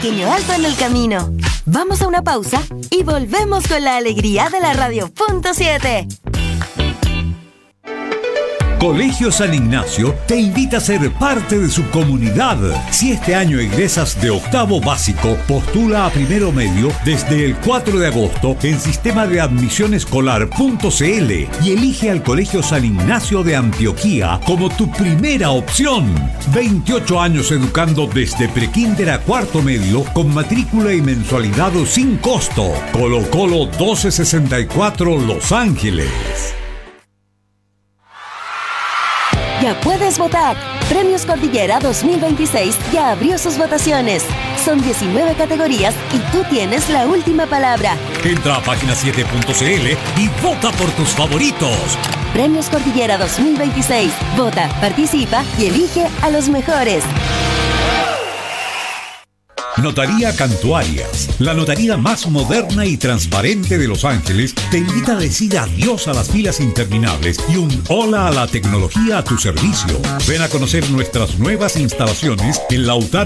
pequeño alto en el camino. Vamos a una pausa y volvemos con la alegría de la radio. Punto 7. Colegio San Ignacio te invita a ser parte de su comunidad. Si este año egresas de octavo básico, postula a primero medio desde el 4 de agosto en sistema de admisión escolar.cl y elige al Colegio San Ignacio de Antioquia como tu primera opción. 28 años educando desde prekinder a cuarto medio con matrícula y mensualidad sin costo. Colo Colo 1264 Los Ángeles. Ya puedes votar. Premios Cordillera 2026 ya abrió sus votaciones. Son 19 categorías y tú tienes la última palabra. Entra a página7.cl y vota por tus favoritos. Premios Cordillera 2026. Vota, participa y elige a los mejores. Notaría Cantuarias, la notaría más moderna y transparente de Los Ángeles, te invita a decir adiós a las filas interminables y un hola a la tecnología a tu servicio. Ven a conocer nuestras nuevas instalaciones en Lautaro